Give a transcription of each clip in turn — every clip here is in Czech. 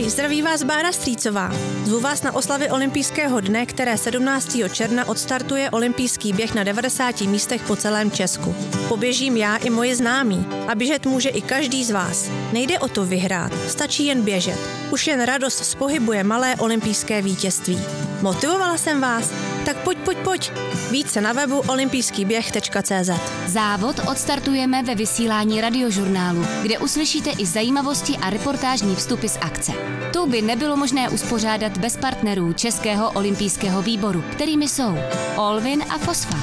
Ahoj, zdraví vás Bára Strýcová. Zvu vás na oslavy olympijského dne, které 17. června odstartuje olympijský běh na 90 místech po celém Česku. Poběžím já i moji známí a běžet může i každý z vás. Nejde o to vyhrát, stačí jen běžet. Už jen radost z pohybu je malé olympijské vítězství. Motivovala jsem vás? Tak pojď. Více na webu olympijskýběh.cz. Závod odstartujeme ve vysílání Radiožurnálu, kde uslyšíte i zajímavosti a reportážní vstupy z akce. Tu by nebylo možné uspořádat bez partnerů Českého olympijského výboru, kterými jsou Olvin a Fosfat.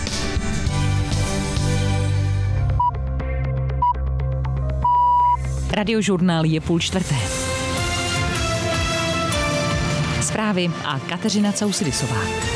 Radiožurnál je 3:30. Zprávy a Kateřina Causidisová.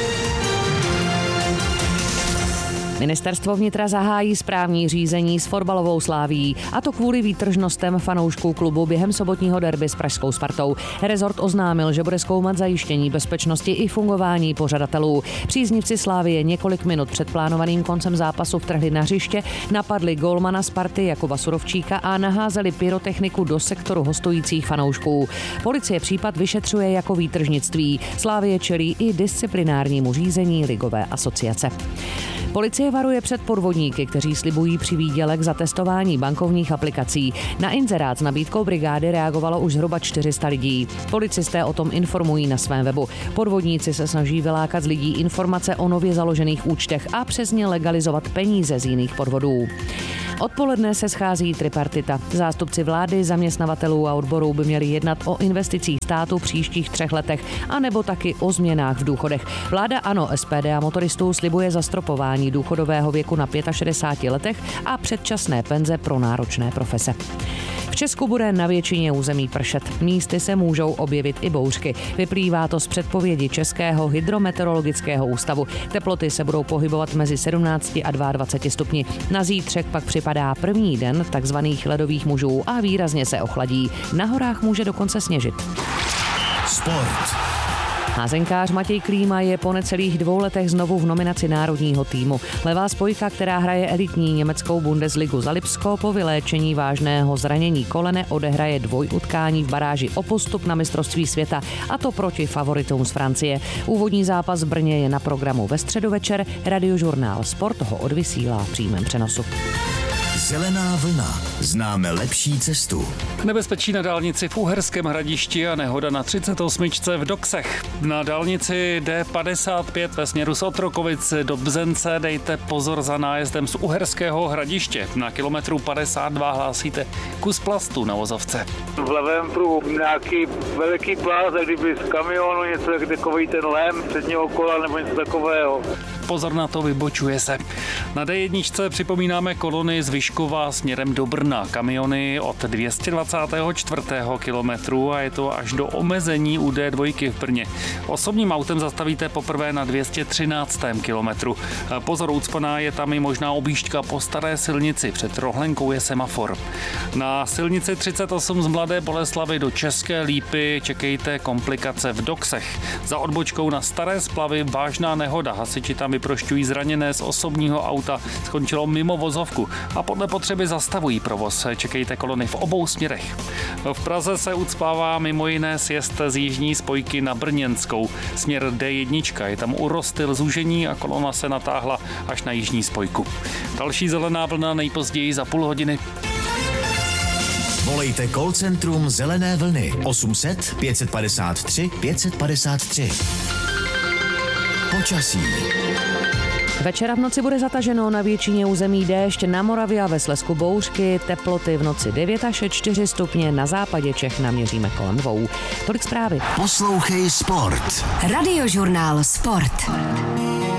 Ministerstvo vnitra zahájí správní řízení s fotbalovou Slavií, a to kvůli výtržnostem fanoušků klubu během sobotního derby s pražskou Spartou. Rezort oznámil, že bude zkoumat zajištění bezpečnosti i fungování pořadatelů. Příznivci Slavie několik minut před plánovaným koncem zápasu vtrhli na hřiště, napadli gólmana Sparty Jakuba Surovčíka a naházeli pyrotechniku do sektoru hostujících fanoušků. Policie případ vyšetřuje jako výtržnictví. Slavie čelí i disciplinárnímu řízení ligové asociace. Policie varuje před podvodníky, kteří slibují přivýdělek za testování bankovních aplikací. Na inzerát s nabídkou brigády reagovalo už zhruba 400 lidí. Policisté o tom informují na svém webu. Podvodníci se snaží vylákat z lidí informace o nově založených účtech a přes ně legalizovat peníze z jiných podvodů. Odpoledne se schází tripartita. Zástupci vlády, zaměstnavatelů a odborů by měli jednat o investicích státu v příštích 3 letech, anebo taky o změnách v důchodech. Vláda ANO, SPD a motoristů slibuje zastropování důchodového věku na 65 letech a předčasné penze pro náročné profese. V Česku bude na většině území pršet. Místy se můžou objevit i bouřky. Vyplývá to z předpovědi Českého hydrometeorologického ústavu. Teploty se budou pohybovat mezi 17 a 22 stupni. Na zítřek pak připadá první den takzvaných ledových mužů a výrazně se ochladí. Na horách může dokonce sněžit. Sport. Házenkář Matěj Klíma je po necelých 2 letech znovu v nominaci národního týmu. Levá spojka, která hraje elitní německou Bundesligu za Lipsko, po vyléčení vážného zranění kolene odehraje 2 utkání v baráži o postup na mistrovství světa, a to proti favoritům z Francie. Úvodní zápas v Brně je na programu ve středu večer. Radiožurnál Sport ho odvysílá v přímém přenosu. Zelená vlna. Známe lepší cestu. Nebezpečí na dálnici v Uherském Hradišti a nehoda na 38. v Doksech. Na dálnici D55 ve směru z Otrokovic do Bzence dejte pozor za nájezdem z Uherského Hradiště. Na kilometru 52 hlásíte kus plastu na vozovce. V levém pruhu nějaký veliký pláz, kdyby z kamionu něco jak takový ten lém předního kola nebo něco takového. Pozor na to, vybočuje se. Na D1 připomínáme kolony z Vyškova směrem do Brna. Kamiony od 224. kilometru a je to až do omezení u D2 v Brně. Osobním autem zastavíte poprvé na 213. kilometru. Pozor, ucpaná je tam i možná objížďka po staré silnici. Před rohlenkou je semafor. Na silnici 38 z Mladé Boleslavi do České Lípy čekejte komplikace v Doksech. Za odbočkou na Staré Splavy vážná nehoda. Hasiči tam vyprošťují zraněné z osobního auta. Skončilo mimo vozovku a podle potřeby zastavují provoz. Čekejte kolony v obou směrech. V Praze se ucpává mimo jiné sjezd z jižní spojky na Brněnskou. Směr D1 je tam urostl zúžení a kolona se natáhla až na jižní spojku. Další zelená vlna nejpozději za půl hodiny. Volejte call centrum Zelené vlny 800 553 553. Počasí. Večera v noci bude zataženo, na většině území déšť, na Moravě a ve Slezsku bouřky, teploty v noci 9 až 4 stupně, na západě Čech naměříme kolem 2. Tolik zprávy. Poslouchej Sport. Radiožurnál Sport.